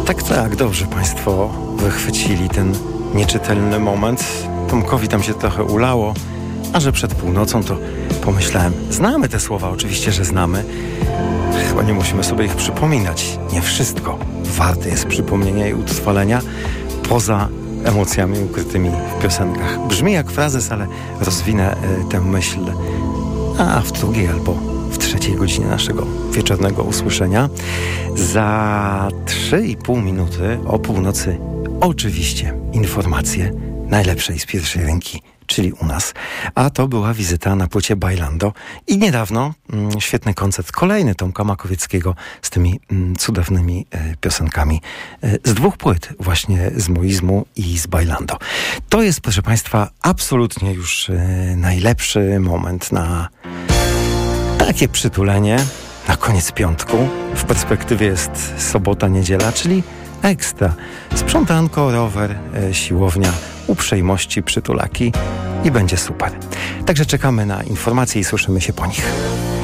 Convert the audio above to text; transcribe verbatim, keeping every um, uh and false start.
Tak, tak, dobrze Państwo wychwycili ten nieczytelny moment. Tomkowi tam się trochę ulało, a że przed północą, to pomyślałem, znamy te słowa, oczywiście, że znamy. Chyba nie musimy sobie ich przypominać. Nie wszystko warte jest przypomnienia i utrwalenia poza emocjami ukrytymi w piosenkach. Brzmi jak frazes, ale rozwinę y, tę myśl a w drugiej albo w trzeciej godzinie naszego wieczornego usłyszenia. Za trzy i pół minuty o północy oczywiście informacje najlepszej z pierwszej ręki, czyli u nas. A to była wizyta na płycie Bailando i niedawno mm, świetny koncert, kolejny Tomka Makowieckiego z tymi mm, cudownymi e, piosenkami e, z dwóch płyt, właśnie z Moizmu i z Bailando. To jest, proszę Państwa, absolutnie już e, najlepszy moment na takie przytulenie na koniec piątku. W perspektywie jest sobota, niedziela, czyli ekstra. Sprzątanko, rower, e, siłownia, uprzejmości, przytulaki i będzie super. Także czekamy na informacje i słyszymy się po nich.